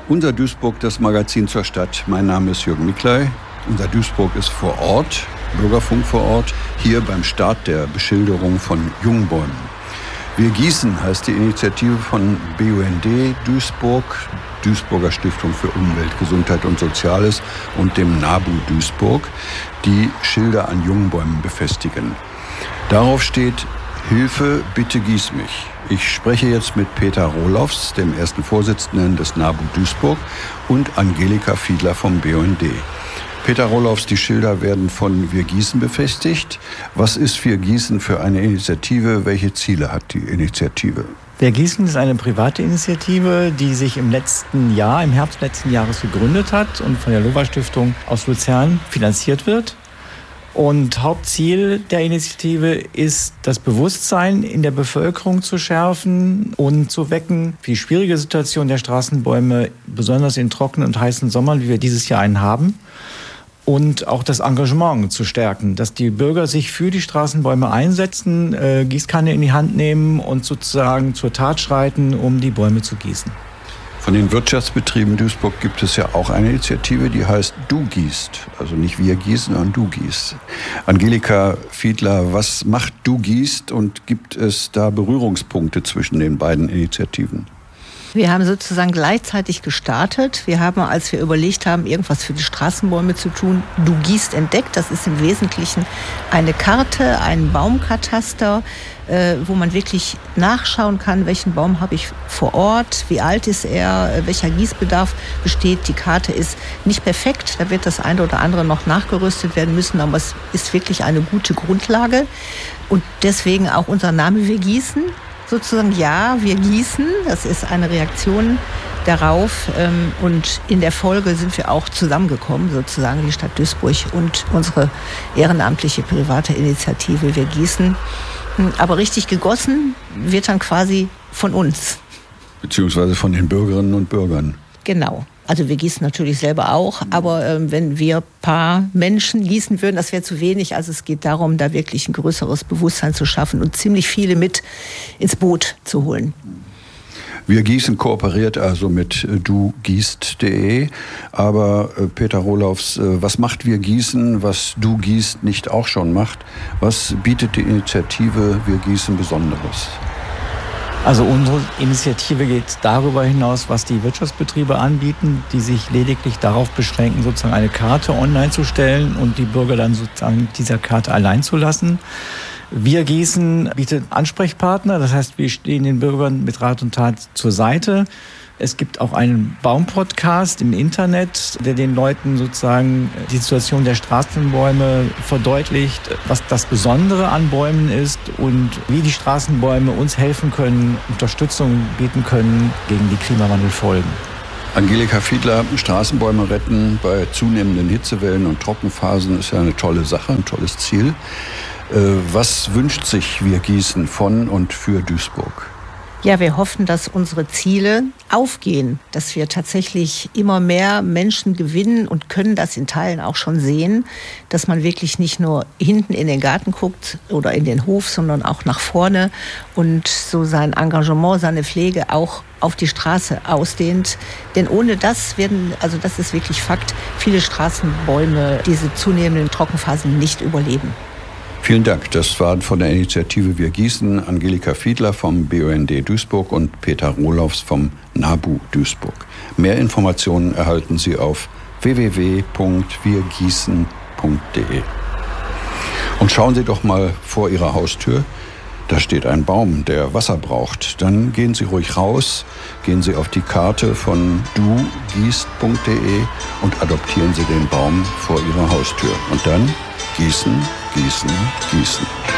Unser Duisburg, das Magazin zur Stadt. Mein Name ist Jürgen Miklei. Unser Duisburg ist vor Ort, Bürgerfunk vor Ort, hier beim Start der Beschilderung von Jungbäumen. Wir gießen heißt die Initiative von BUND Duisburg, Duisburger Stiftung für Umwelt, Gesundheit und Soziales und dem NABU Duisburg, die Schilder an Jungbäumen befestigen. Darauf steht: Hilfe, bitte gieß mich. Ich spreche jetzt mit Peter Rohlofs, dem ersten Vorsitzenden des NABU Duisburg, und Angelika Fiedler vom BUND. Peter Rohlofs, die Schilder werden von Wir Gießen befestigt. Was ist Wir Gießen für eine Initiative? Welche Ziele hat die Initiative? Wir Gießen ist eine private Initiative, die sich im Herbst letzten Jahres gegründet hat und von der LOVA-Stiftung aus Luzern finanziert wird. Und Hauptziel der Initiative ist, das Bewusstsein in der Bevölkerung zu schärfen und zu wecken für die schwierige Situation der Straßenbäume, besonders in trockenen und heißen Sommern, wie wir dieses Jahr einen haben. Und auch das Engagement zu stärken, dass die Bürger sich für die Straßenbäume einsetzen, Gießkanne in die Hand nehmen und sozusagen zur Tat schreiten, um die Bäume zu gießen. Von den Wirtschaftsbetrieben Duisburg gibt es ja auch eine Initiative, die heißt Du gießt. Also nicht wir gießen, sondern Du gießt. Angelika Fiedler, was macht Du gießt und gibt es da Berührungspunkte zwischen den beiden Initiativen? Wir haben sozusagen gleichzeitig gestartet. Wir haben, als wir überlegt haben, irgendwas für die Straßenbäume zu tun, Du gießt entdeckt. Das ist im Wesentlichen eine Karte, ein Baumkataster, wo man wirklich nachschauen kann, welchen Baum habe ich vor Ort, wie alt ist er, welcher Gießbedarf besteht. Die Karte ist nicht perfekt, da wird das eine oder andere noch nachgerüstet werden müssen, aber es ist wirklich eine gute Grundlage. Und deswegen auch unser Name Wir Gießen. Sozusagen, ja, wir gießen, das ist eine Reaktion darauf, und in der Folge sind wir auch zusammengekommen, sozusagen die Stadt Duisburg und unsere ehrenamtliche private Initiative Wir Gießen. Aber richtig gegossen wird dann quasi von uns. Beziehungsweise von den Bürgerinnen und Bürgern. Genau. Also wir gießen natürlich selber auch, aber wenn wir ein paar Menschen gießen würden, das wäre zu wenig. Also es geht darum, da wirklich ein größeres Bewusstsein zu schaffen und ziemlich viele mit ins Boot zu holen. Wir Gießen kooperiert also mit dugießt.de. Aber Peter Rohlofs, was macht Wir Gießen, was Du gießt nicht auch schon macht? Was bietet die Initiative Wir Gießen Besonderes? Also unsere Initiative geht darüber hinaus, was die Wirtschaftsbetriebe anbieten, die sich lediglich darauf beschränken, sozusagen eine Karte online zu stellen und die Bürger dann sozusagen mit dieser Karte allein zu lassen. Wir Gießen bietet Ansprechpartner, das heißt, wir stehen den Bürgern mit Rat und Tat zur Seite. Es gibt auch einen Baumpodcast im Internet, der den Leuten sozusagen die Situation der Straßenbäume verdeutlicht, was das Besondere an Bäumen ist und wie die Straßenbäume uns helfen können, Unterstützung bieten können gegen die Klimawandelfolgen. Angelika Fiedler, Straßenbäume retten bei zunehmenden Hitzewellen und Trockenphasen ist ja eine tolle Sache, ein tolles Ziel. Was wünscht sich Wir Gießen von und für Duisburg? Ja, wir hoffen, dass unsere Ziele aufgehen, dass wir tatsächlich immer mehr Menschen gewinnen und können das in Teilen auch schon sehen, dass man wirklich nicht nur hinten in den Garten guckt oder in den Hof, sondern auch nach vorne und so sein Engagement, seine Pflege auch auf die Straße ausdehnt. Denn ohne das also das ist wirklich Fakt, viele Straßenbäume diese zunehmenden Trockenphasen nicht überleben. Vielen Dank. Das war von der Initiative Wir Gießen Angelika Fiedler vom BUND Duisburg und Peter Rohlofs vom NABU Duisburg. Mehr Informationen erhalten Sie auf www.wirgießen.de. Und schauen Sie doch mal vor Ihrer Haustür. Da steht ein Baum, der Wasser braucht. Dann gehen Sie ruhig raus, gehen Sie auf die Karte von dugießt.de und adoptieren Sie den Baum vor Ihrer Haustür. Und dann gießen, gießen, gießen.